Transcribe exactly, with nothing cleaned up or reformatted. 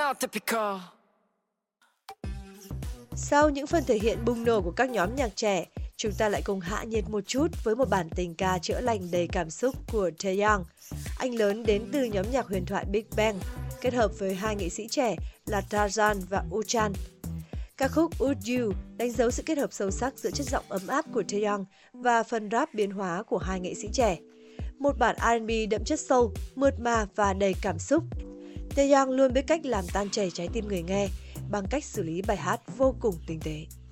Sau những phần thể hiện bùng nổ của các nhóm nhạc trẻ, chúng ta lại cùng hạ nhiệt một chút với một bản tình ca chữa lành đầy cảm xúc của Taeyang. Anh lớn đến từ nhóm nhạc huyền thoại Big Bang, kết hợp với hai nghệ sĩ trẻ là Tarzan và Uchan. Ca khúc Would You đánh dấu sự kết hợp sâu sắc giữa chất giọng ấm áp của Taeyang và phần rap biến hóa của hai nghệ sĩ trẻ. Một bản R and B đậm chất soul, mượt mà và đầy cảm xúc. Taeyang luôn biết cách làm tan chảy trái tim người nghe bằng cách xử lý bài hát vô cùng tinh tế.